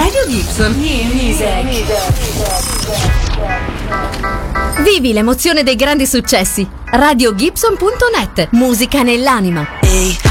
Radio Gibson. New music. Vivi l'emozione dei grandi successi. RadioGibson.net. Musica nell'anima. Ehi,